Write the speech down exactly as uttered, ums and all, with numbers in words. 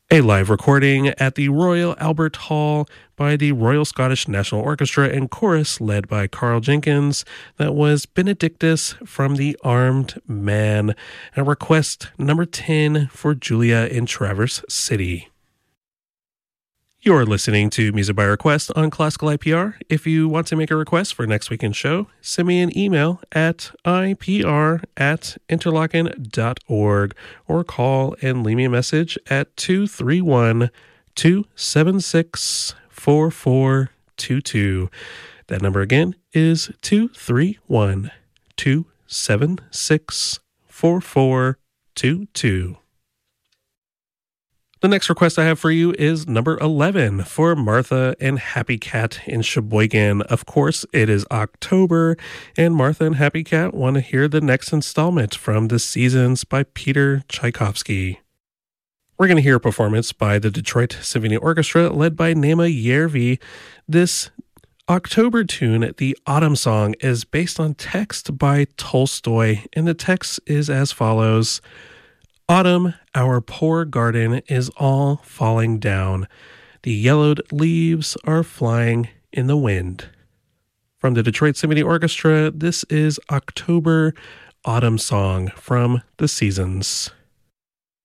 A live recording at the Royal Albert Hall by the Royal Scottish National Orchestra and Chorus led by Carl Jenkins. That was Benedictus from the Armed Man. And request number ten for Julia in Traverse City. You're listening to Music by Request on Classical I P R. If you want to make a request for next weekend's show, send me an email at ipr at interlochen dot org or call and leave me a message at two three one, two seven six, four four two two. That number again is two three one, two seven six, four four two two. The next request I have for you is number eleven for Martha and Happy Cat in Sheboygan. Of course, it is October, and Martha and Happy Cat want to hear the next installment from The Seasons by Peter Tchaikovsky. We're going to hear a performance by the Detroit Symphony Orchestra led by Nema Järvi. This October tune, the Autumn Song, is based on text by Tolstoy, and the text is as follows. Autumn, our poor garden is all falling down. The yellowed leaves are flying in the wind. From the Detroit Symphony Orchestra, this is October Autumn Song from The Seasons.